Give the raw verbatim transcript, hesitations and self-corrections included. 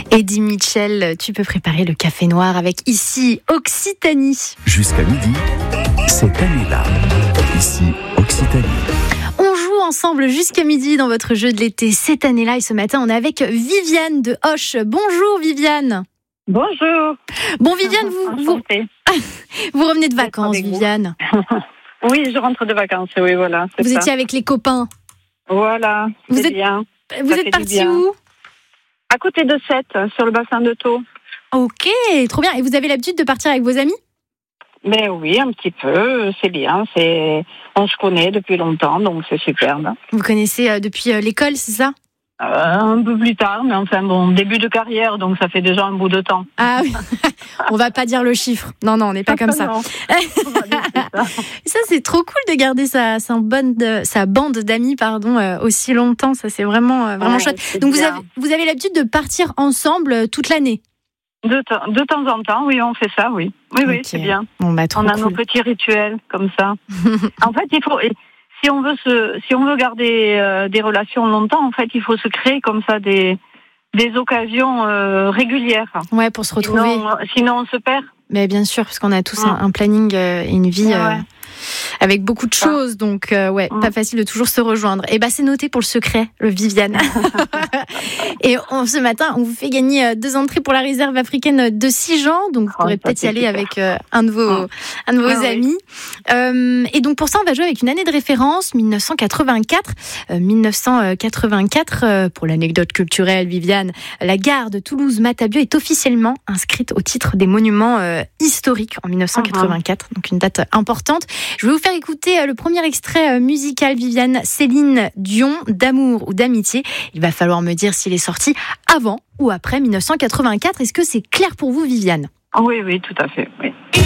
Eddie Mitchell, tu peux préparer le café noir avec ici Occitanie. Jusqu'à midi, cette année-là, ici Occitanie. On joue ensemble jusqu'à midi dans votre jeu de l'été cette année-là et ce matin on est avec Viviane de Auch. Bonjour Viviane. Bonjour. Bon Viviane, vous, vous, vous revenez de vacances Viviane. Oui, je rentre de vacances, oui voilà. Vous ça. étiez avec les copains. Voilà, vous c'est êtes, bien. Vous ça êtes partis où? À côté de Sète, sur le bassin de Thau. Ok, trop bien. Et vous avez l'habitude de partir avec vos amis? Ben oui, un petit peu, c'est bien. C'est... On se connaît depuis longtemps, donc c'est superbe. Vous connaissez euh, depuis euh, l'école, c'est ça? euh, Un peu plus tard, mais enfin bon, début de carrière, donc ça fait déjà un bout de temps. Ah oui, on va pas dire le chiffre. Non, non, on n'est pas comme ça. ça. Ça, c'est trop cool de garder sa, sa, bande, sa bande d'amis pardon, euh, aussi longtemps. Ça, c'est vraiment, euh, vraiment ouais, chouette. Donc, vous avez, vous avez l'habitude de partir ensemble euh, toute l'année? De, t- de temps en temps, oui, on fait ça, oui. Oui, okay. oui, c'est bien. Bon, bah, trop on a cool. nos petits rituels, comme ça. En fait, il faut... Si on veut se, si on veut garder euh, des relations longtemps, en fait, il faut se créer comme ça des, des occasions euh, régulières. Ouais, pour se retrouver. Sinon, sinon on se perd. Mais bien sûr, parce qu'on a tous ouais. un, un planning euh, et une vie. Ouais, euh, ouais. Avec beaucoup de choses, donc euh, ouais, mmh. pas facile de toujours se rejoindre. Et bah c'est noté pour le secret, le Viviane. Et on, ce matin, on vous fait gagner deux entrées pour la réserve africaine de Sijan, donc vous oh, pourrez peut-être y aller super. avec euh, un de vos, mmh. un de vos ah, amis. Oui. Euh, et donc pour ça, on va jouer avec une année de référence, dix-neuf cent quatre-vingt-quatre. Euh, dix-neuf cent quatre-vingt-quatre, euh, pour l'anecdote culturelle, Viviane, la gare de Toulouse-Matabiau est officiellement inscrite au titre des monuments euh, historiques en dix-neuf cent quatre-vingt-quatre, mmh. donc une date importante. Je vais vous faire écouter le premier extrait musical, Viviane. Céline Dion, d'amour ou d'amitié. Il va falloir me dire s'il est sorti avant ou après dix-neuf cent quatre-vingt-quatre. Est-ce que c'est clair pour vous, Viviane? Oui, oui, tout à fait. Oui.